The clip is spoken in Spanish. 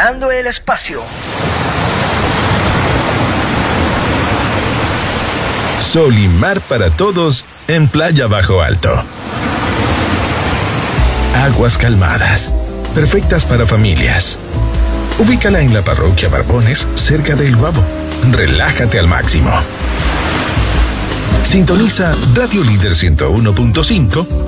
explorando el espacio. Sol y mar para todos en Playa Bajo Alto. Aguas calmadas, perfectas para familias. Ubícala en la parroquia Barbones, cerca del Guabo. Relájate al máximo. Sintoniza Radio Líder 101.5